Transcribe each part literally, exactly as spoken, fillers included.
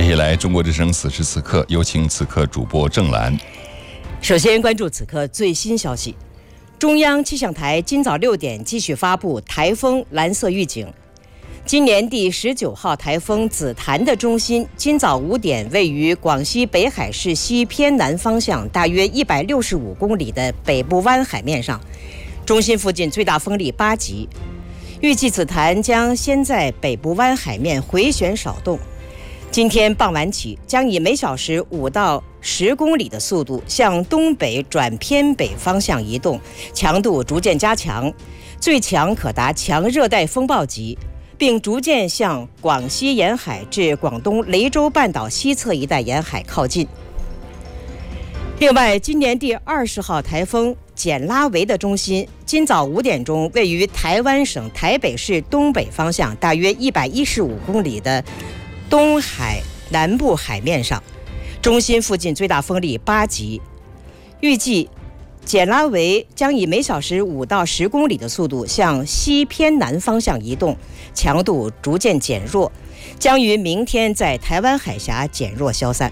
下来，中国之声此时此刻有请此刻主播郑兰。 首先关注此刻最新消息，中央气象台今早六点继续发布台风蓝色预警。今年第十九号台风紫檀的中心今早五点位于广西北海市西偏南方向大约一百六十五公里的北部湾海面上，中心附近最大风力八级。预计紫檀将先在北部湾海面回旋扫动，今天傍晚起将以每小时五到十公里的速度向东北转偏北方向移动，强度逐渐加强，最强可达强热带风暴级，并逐渐向广西沿海至广东雷州半岛西侧一带沿海靠近。另外，今年第二十号台风简拉维的中心今早五点钟位于台湾省台北市东北方向大约一百一十五公里的东海南部海面上，中心附近最大风力八级。预计简拉维将以每小时五到十公里的速度向西偏南方向移动，强度逐渐减弱，将于明天在台湾海峡减弱消散。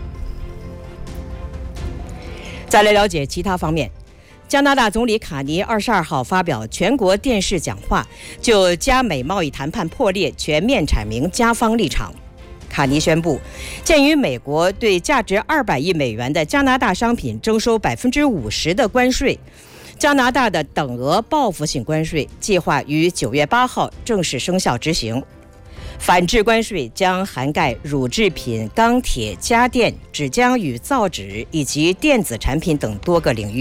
再来了解其他方面，加拿大总理卡尼二十二号发表全国电视讲话，就加美贸易谈判破裂全面阐明加方立场。卡尼宣布，鉴于美国对价值二百亿美元的加拿大商品征收百分之五十的关税，加拿大的等额报复性关税计划于九月八号正式生效执行。反制关税将涵盖乳制品、钢铁、家电、纸浆与造纸以及电子产品等多个领域。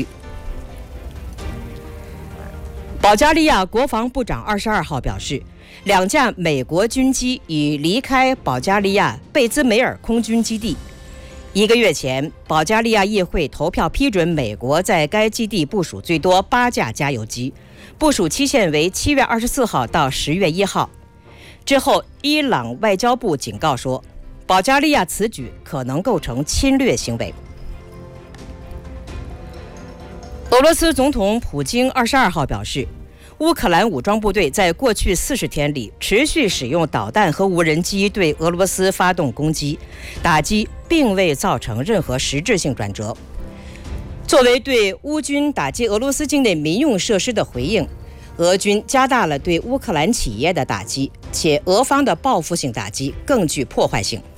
保加利亚国防部长二十二号表示，两架美国军机已离开保加利亚贝兹梅尔空军基地。一个月前，保加利亚议会投票批准美国在该基地部署最多八架加油机，部署期限为七月二十四号到十月一号。之后，伊朗外交部警告说，保加利亚此举可能构成侵略行为。俄罗斯总统普京二十二号表示，乌克兰武装部队在过去四十天里持续使用导弹和无人机对俄罗斯发动攻击，打击并未造成任何实质性转折。作为对乌军打击俄罗斯境内民用设施的回应，俄军加大了对乌克兰企业的打击，且俄方的报复性打击更具破坏性。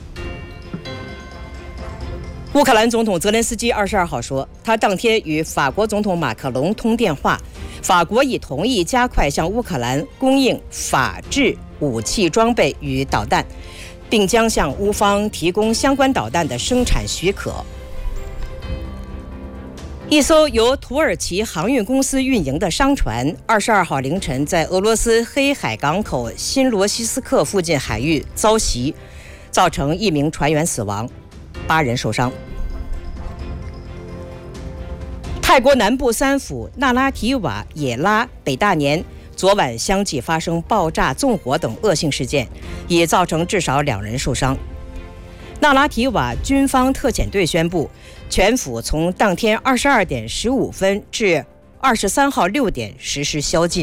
乌克兰总统泽连斯基二十二号说，他当天与法国总统马克龙通电话，法国已同意加快向乌克兰供应法制武器装备与导弹，并将向乌方提供相关导弹的生产许可。一艘由土耳其航运公司运营的商船二十二号凌晨在俄罗斯黑海港口新罗西斯克附近海域遭袭，造成一名船员死亡，八人受伤。泰国南部三府纳拉提瓦、也拉、北大年昨晚相继发生爆炸、纵火等恶性事件，也造成至少两人受伤。纳拉提瓦军方特遣队宣布，全府从当天二十二点十五分至二十三号六点实施宵禁。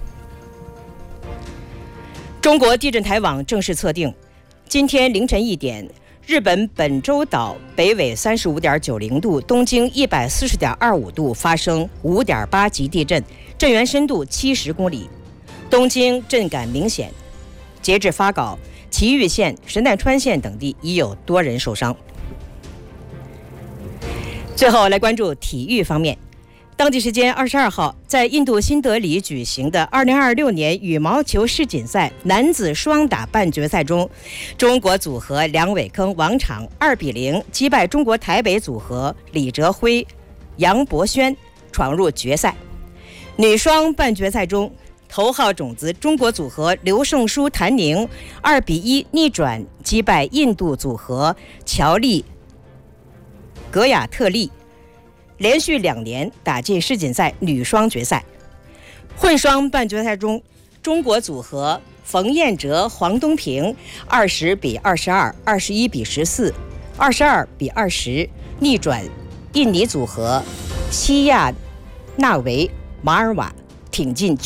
中国地震台网正式测定，今天凌晨一点，日本本州岛北纬三十五点九零度，东经一百四十点二五度发生五点八级地震，震源深度七十公里，东经震感明显。截至发稿，崎玉县、神奈川县等地已有多人受伤。最后来关注体育方面，当地时间二十二号，在印度新德里举行的二零二六年羽毛球世锦赛男子双打半决赛中，中国组合梁伟铿、王昶二比零击败中国台北组合李哲辉、杨博轩，闯入决赛。女双半决赛中，头号种子中国组合刘胜书、谭宁二比一逆转击败印度组合乔丽、格雅特利，连续两年打进世锦赛女双决赛。混双半决赛中，中国组合冯彦哲、黄东萍二十比二十二、二十一比十四、二十二比二十逆转印尼组合西亚纳维马尔瓦，挺进决